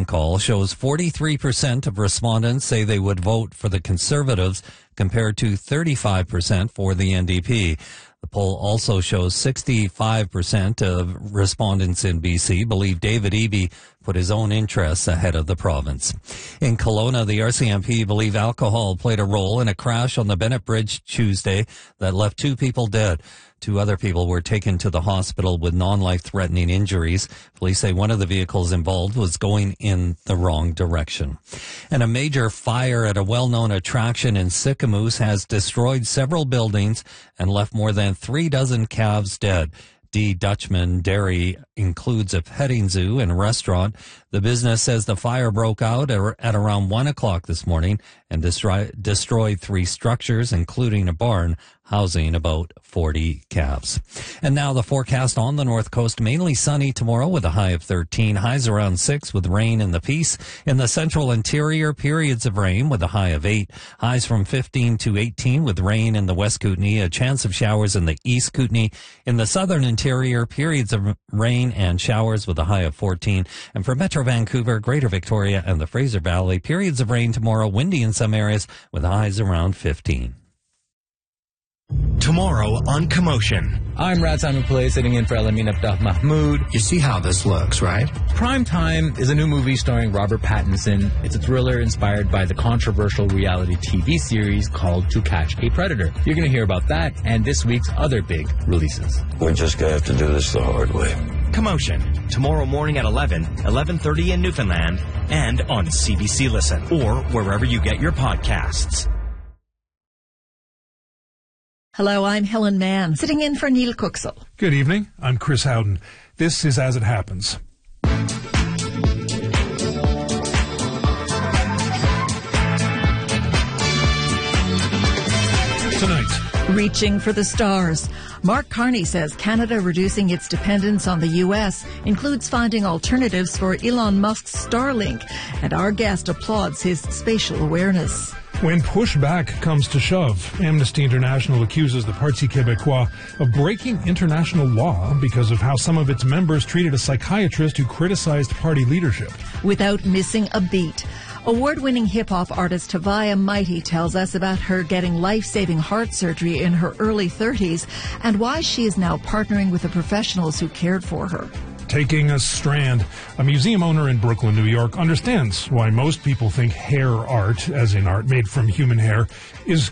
call shows 43% of respondents say they would vote for the Conservatives compared to 35% for the NDP. The poll also shows 65% of respondents in BC believe David Eby put his own interests ahead of the province. In Kelowna, the RCMP believe alcohol played a role in a crash on the Bennett Bridge Tuesday that left 2 people dead. 2 other people were taken to the hospital with non-life-threatening injuries. Police say one of the vehicles involved was going in the wrong direction. And a major fire at a well-known attraction in Sicamous has destroyed several buildings and left more than 36 calves dead. D. Dutchman Dairy includes a petting zoo and restaurant. The business says the fire broke out at around 1 o'clock this morning and destroyed 3 structures, including a barn housing about 40 calves. And now the forecast on the North Coast, mainly sunny tomorrow with a high of 13, highs around 6 with rain in the Peace. In the central interior, periods of rain with a high of 8, highs from 15 to 18 with rain in the West Kootenay, a chance of showers in the East Kootenay. In the southern interior, periods of rain and showers with a high of 14. And for Metro Vancouver, Greater Victoria, and the Fraser Valley, periods of rain tomorrow, windy in some areas with highs around 15. Tomorrow on Commotion. I'm Rad Simon Pillay, sitting in for Elamin Abdah Mahmood. You see how this looks, right? Prime Time is a new movie starring Robert Pattinson. It's a thriller inspired by the controversial reality TV series called To Catch a Predator. You're going to hear about that and this week's other big releases. We're just going to have to do this the hard way. Commotion. Tomorrow morning at 11:30 in Newfoundland, and on CBC Listen, or wherever you get your podcasts. Hello, I'm Helen Mann, sitting in for Neil Kuxel. Good evening. I'm Chris Howden. This is As It Happens. Tonight. Reaching for the stars. Mark Carney says Canada reducing its dependence on the U.S. includes finding alternatives for Elon Musk's Starlink, and our guest applauds his spatial awareness. When pushback comes to shove, Amnesty International accuses the Parti Québécois of breaking international law because of how some of its members treated a psychiatrist who criticized party leadership. Without missing a beat, award-winning hip-hop artist Tavia Mighty tells us about her getting life-saving heart surgery in her early 30s and why she is now partnering with the professionals who cared for her. Taking a strand. A museum owner in Brooklyn, New York, understands why most people think hair art, as in art made from human hair, is